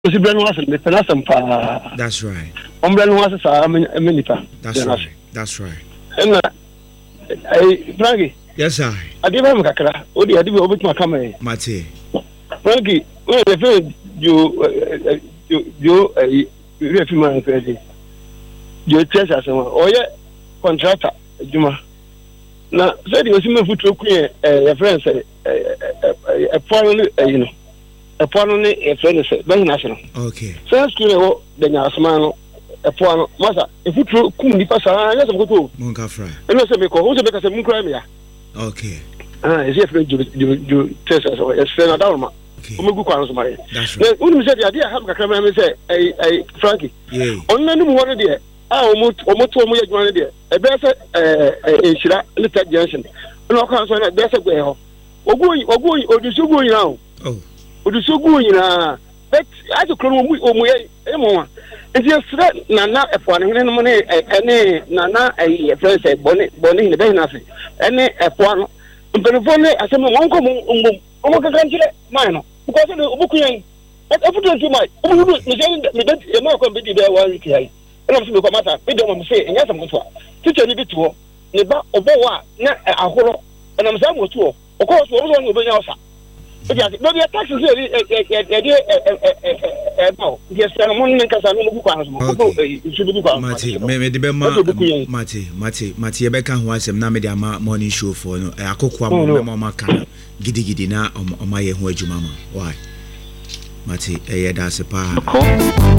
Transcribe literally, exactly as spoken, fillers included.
Osi brand was me pena sampa. That's right. On brand was sa amenipa. That's right. That's right. And I Frankie. Yes sir. Adiba me kakra. Odi adiba obetuma kama. Mate. Frankie, when the friend you you you eh refi man credit. You test as one. Oye contractor Juma. Na said you see me futu ku eh your friend say eh eh eh you know. A pono ne a friend say very national. Okay. So school the nyasma a pono masa if you kum ni pasa na some go Monka fry. And no say me ko who say make say mun cry me ya. Okay. Ah is your friend you you test us or yes friend adalma. Okay. O me gu kwano so mare. That's right. When me say the idea have kakra me say ai ai Frankie. Yeah. On na mu won de ah o mo o mo to mo ya dwuma de e be say eh eh shira little junction. No kan so na be say go e ho. Ogu ogu odusu go yin now. Oh. Odusogu nyina but ajo kro mu omuye emo enti esra nana efo ne no ne ene nana eh friends e boni boni ne be na se ene efo no mpenfo ne asem won ko mu ngum omo kaka nkire man no because the obuku yen efu twenty mai omo du ne je ne be e ma ko be di be one week ai ena so be ko mata be de mo se enya sam ko so teacher ni bi to ne ba obo wa na ahoro ena msa mo to o ko so obo so no be nya osa. Yes, but the taxes here, yes, I'm on the Casa Mate, maybe the Bema Mate, Mate, Mate, Becca was a Namida morning show for no a cocoa mama can giddy giddy now on my Jumama. Why? Mate, a that's a pa.